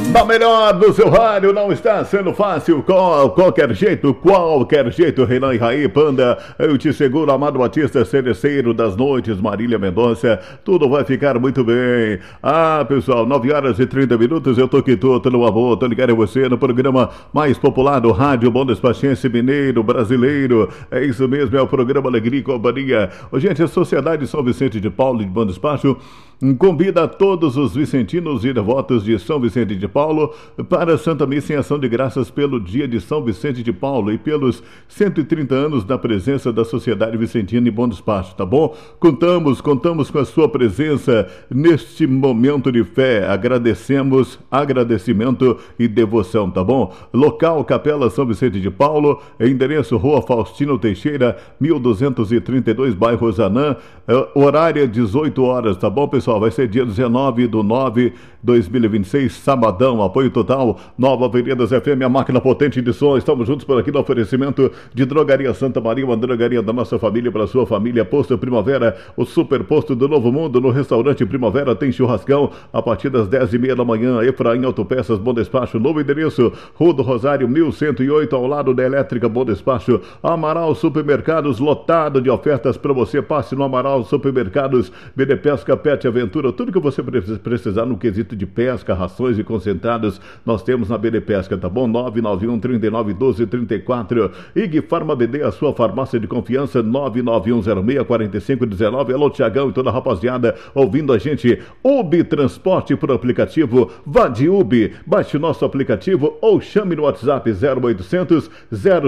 Na melhor do seu rádio, não está sendo fácil, qualquer jeito, Renan e Raí, Panda, eu te seguro, Amado Batista, Cereceiro das Noites, Marília Mendonça, tudo vai ficar muito bem. Ah, pessoal, 9h30, eu tô aqui, tô no amor, tô ligado em você, no programa mais popular do rádio, Bom Despachense Mineiro, Brasileiro, é isso mesmo, é o programa Alegria e Companhia. Gente, a Sociedade São Vicente de Paulo de Bom Despacho convida a todos os vicentinos e devotos de São Vicente de Paulo para a Santa Missa em Ação de Graças pelo Dia de São Vicente de Paulo e pelos 130 anos da presença da Sociedade Vicentina em Bom Despacho, tá bom? Contamos com a sua presença neste momento de fé. Agradecimento e devoção, tá bom? Local Capela São Vicente de Paulo, endereço Rua Faustino Teixeira, 1232, bairro Rosanã, horário 18 horas, tá bom, pessoal? Vai ser dia 19/2026, sabadão, apoio total, Nova Veredas FM, a máquina potente de som. Estamos juntos por aqui no oferecimento de Drogaria Santa Maria, uma drogaria da nossa família para a sua família. Posto Primavera, o super posto do Novo Mundo. No restaurante Primavera tem churrascão a partir das 10h30 da manhã. Efraim Autopeças, Bom Despacho, novo endereço, Rua do Rosário 1108, ao lado da Elétrica, Bom Despacho. Amaral Supermercados, lotado de ofertas para você. Passe no Amaral Supermercados, BD Pesca, Pet Aventura, tudo que você precisar no quesito de pesca, rações e concentrados, nós temos na BD Pesca, tá bom? 991-3912-34. IG Farma BD, a sua farmácia de confiança, 99106-4519. Alô, Tiagão e toda a rapaziada ouvindo a gente. Ubi Transporte por aplicativo, vá de Ubi, baixe o nosso aplicativo ou chame no WhatsApp 0800 000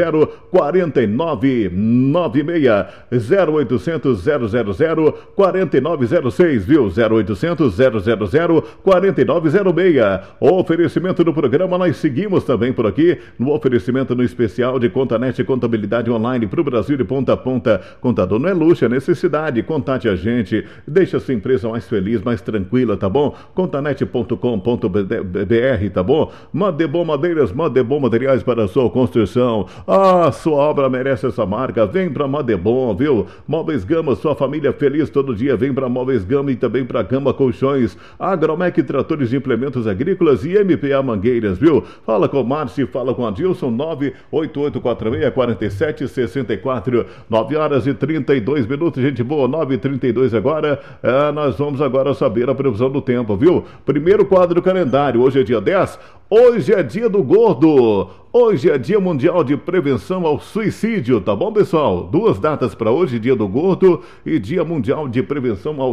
4996, 0800 000 4906, viu? 0800 000 4906. O oferecimento do programa, nós seguimos também por aqui no oferecimento no especial de Contanet, contabilidade online para o Brasil de ponta a ponta. Contador não é luxo, é necessidade. Contate a gente, deixa a sua empresa mais feliz, mais tranquila, tá bom? Contanet.com.br, tá bom? Madebom Madeiras, Madebom Materiais para a sua construção. Ah, sua obra merece essa marca. Vem para Madebom, viu? Móveis Gama, sua família feliz todo dia. Vem para Móveis Gama e também para Gama Colchões, Agromec Tratores de Implementos Agrícolas e MPA Mangueiras, viu? Fala com o Márcio, fala com a Dilson, 988464764, 9h32, gente boa, 9h32 agora. Nós vamos agora saber a previsão do tempo, viu? Primeiro quadro do calendário, hoje é dia 10, hoje é dia do gordo. Hoje é Dia Mundial de Prevenção ao Suicídio, tá bom, pessoal? Duas datas para hoje, Dia do Gordo e Dia Mundial de Prevenção ao